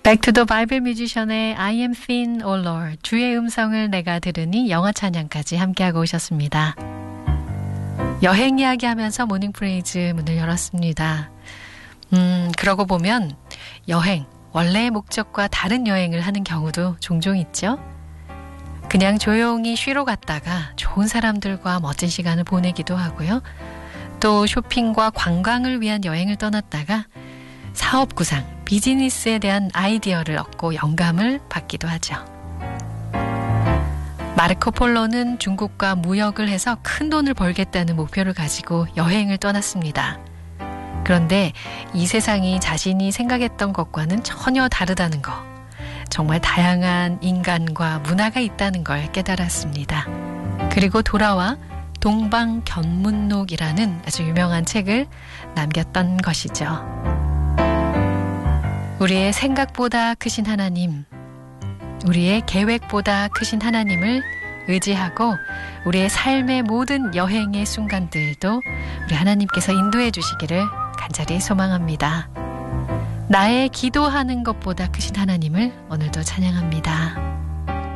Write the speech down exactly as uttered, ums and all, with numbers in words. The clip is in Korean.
Back to the Bible 뮤지션의 I am thin, O Lord. 주의 음성을 내가 들으니 영어 찬양까지 함께하고 오셨습니다. 여행 이야기하면서 모닝 프레이즈 문을 열었습니다. 음, 그러고 보면 여행, 원래의 목적과 다른 여행을 하는 경우도 종종 있죠. 그냥 조용히 쉬러 갔다가 좋은 사람들과 멋진 시간을 보내기도 하고요. 또 쇼핑과 관광을 위한 여행을 떠났다가 사업 구상, 비즈니스에 대한 아이디어를 얻고 영감을 받기도 하죠. 마르코 폴로는 중국과 무역을 해서 큰 돈을 벌겠다는 목표를 가지고 여행을 떠났습니다. 그런데 이 세상이 자신이 생각했던 것과는 전혀 다르다는 거, 정말 다양한 인간과 문화가 있다는 걸 깨달았습니다. 그리고 돌아와 동방견문록이라는 아주 유명한 책을 남겼던 것이죠. 우리의 생각보다 크신 하나님, 우리의 계획보다 크신 하나님을 의지하고 우리의 삶의 모든 여행의 순간들도 우리 하나님께서 인도해 주시기를 간절히 소망합니다. 나의 기도하는 것보다 크신 하나님을 오늘도 찬양합니다.